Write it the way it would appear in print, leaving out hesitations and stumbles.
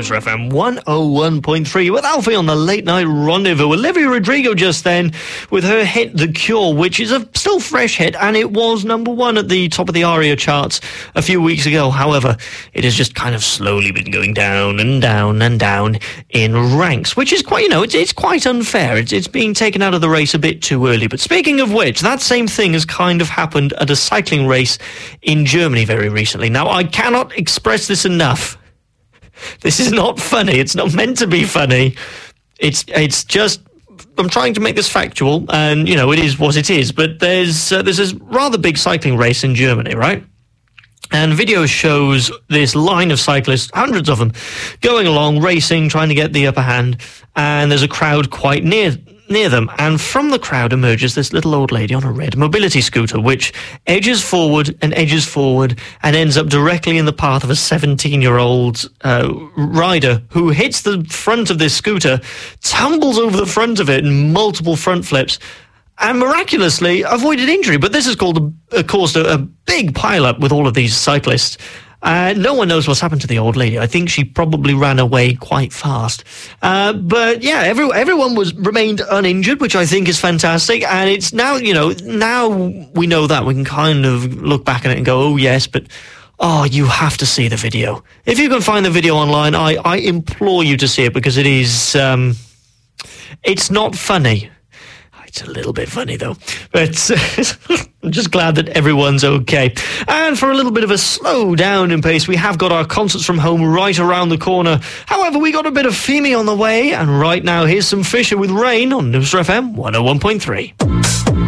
News FM 101.3 with Alfie on the Late Night Rendezvous. Olivia Rodrigo just then with her hit The Cure, which is a still fresh hit, and it was number one at the top of the ARIA charts a few weeks ago. However, it has just kind of slowly been going down and down and down in ranks, which is quite, it's quite unfair. It's being taken out of the race a bit too early. But speaking of which, that same thing has kind of happened at a cycling race in Germany very recently. Now, I cannot express this enough. This is not funny. It's not meant to be funny. It's just, I'm trying to make this factual, and, it is what it is. But there's this rather big cycling race in Germany, right? And video shows this line of cyclists, hundreds of them, going along, racing, trying to get the upper hand. And there's a crowd quite near them, and from the crowd emerges this little old lady on a red mobility scooter, which edges forward and ends up directly in the path of a 17-year-old rider who hits the front of this scooter, tumbles over the front of it in multiple front flips, and miraculously avoided injury. But this has caused a big pile-up with all of these cyclists. No one knows what's happened to the old lady. I think she probably ran away quite fast. But yeah, everyone remained uninjured, which I think is fantastic. And it's now, now we know that. We can kind of look back at it and go, oh yes, but you have to see the video. If you can find the video online, I implore you to see it, because it is, it's not funny. It's a little bit funny, though. But I'm just glad that everyone's okay. And for a little bit of a slow down in pace, we have got our concerts from home right around the corner. However, we got a bit of Femi on the way. And right now, here's some Fisher with Rain on News FM 101.3.